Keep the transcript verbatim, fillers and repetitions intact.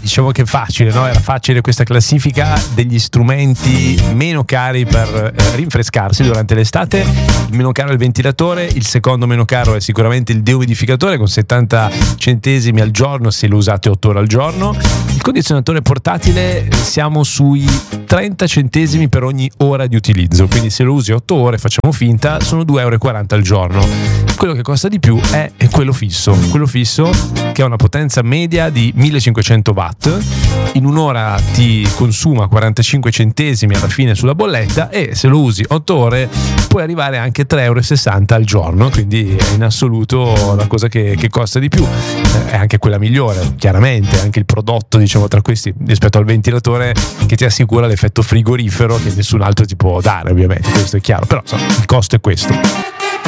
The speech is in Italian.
diciamo che è facile, no? Era facile questa classifica degli strumenti meno cari per eh, rinfrescarsi durante l'estate. Il meno caro è il ventilatore, il secondo meno caro è sicuramente il deumidificatore con settanta centesimi al giorno se lo usate otto ore al giorno. Il condizionatore portatile siamo sui trenta centesimi per ogni ora di utilizzo, quindi se lo usi otto ore, facciamo finta, sono due euro e quaranta al giorno. Quello che costa di più è, è quello fisso, quello fisso che ha una potenza media di millecinquecento watt, in un'ora ti consuma quarantacinque centesimi alla fine sulla bolletta, e se lo usi otto ore puoi arrivare anche tre euro e sessanta al giorno, quindi è in assoluto la cosa che, che costa di più. È anche quella migliore, chiaramente, anche il prodotto, diciamo, tra questi rispetto al ventilatore che ti assicura l'effetto frigorifero che nessun altro ti può dare, ovviamente, questo è chiaro, però insomma, il costo è questo.